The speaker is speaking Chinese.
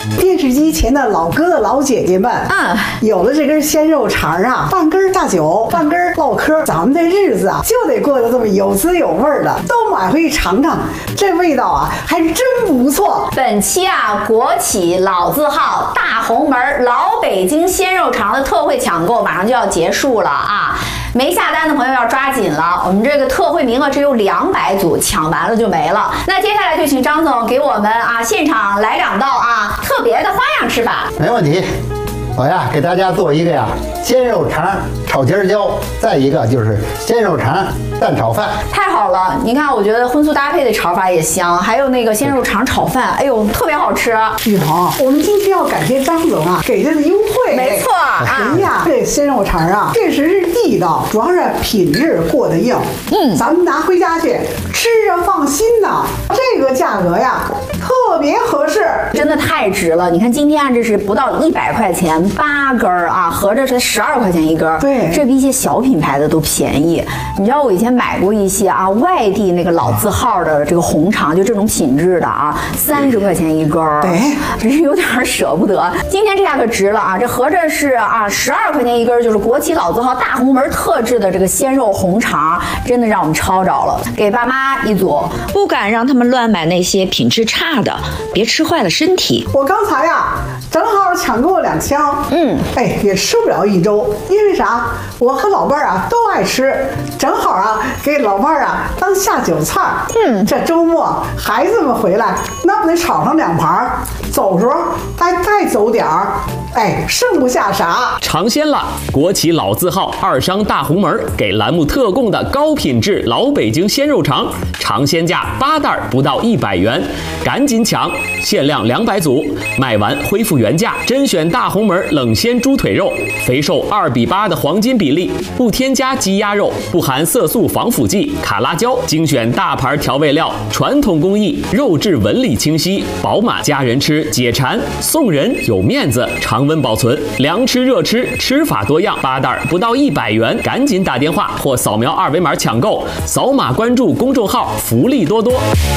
电视机前的老哥哥老姐姐们，有了这根鲜肉肠啊，半根下酒，半根唠嗑，咱们的日子啊就得过得这么有滋有味的，都买回去尝尝，这味道啊还真不错。 本期啊，国企老字号大红门老北京鲜肉肠的特惠抢购马上就要结束了啊！没下单的朋友要抓紧了，我们这个特惠名额只有200组，抢完了就没了。那接下来就请张总给我们啊现场来两道啊特别的花样吃法。 没问题，我呀给大家做一个呀鲜肉肠炒尖椒，再一个就是鲜肉肠蛋炒饭。 太好了，你看，我觉得荤素搭配的炒法也香，还有那个鲜肉肠炒饭，哎呦，特别好吃。 雨桐，我们今天要感谢张总啊给的优惠。 没错啊， 哎呀，这鲜肉肠啊确实是地道，主要是品质过得硬。咱们拿回家去吃着放心呐。这个价格呀特别合适， 真的太值了。你看今天啊，这是不到100块钱8根啊，合着才12块钱一根。 对， 这比一些小品牌的都便宜。你知道我以前买过一些啊外地那个老字号的这个红肠，就这种品质的啊，30块钱一根。 对， 真是有点舍不得。今天这下可值了啊，这合着是啊12块钱一根，就是国企老字号大红门特制的这个鲜肉红肠，真的让我们抄着了。给爸妈一组， 不敢让他们乱买那些品质差的，别吃坏了身体。 我刚才呀正好抢购2箱，也吃不了1周，因为啥？我和老伴儿啊都爱吃，正好啊给老伴儿啊当下酒菜。这周末孩子们回来，那不得炒上2盘，走时候再走点儿，剩不下啥。 尝鲜了！国企老字号2商大红门给栏目特供的高品质老北京鲜肉肠，尝鲜价8袋不到100元，赶紧抢！限量200组，卖完恢复原价。甄选大红门冷鲜猪腿肉，肥瘦2:8的黄金比例，不添加鸡鸭肉，不含色素防腐剂、卡拉胶，精选大牌调味料，传统工艺，肉质纹理清晰饱满，家人吃解馋，送人有面子，常温保存，凉吃热吃，吃法多样，8袋不到100元，赶紧打电话或扫描2维码抢购，扫码关注公众号，福利多多。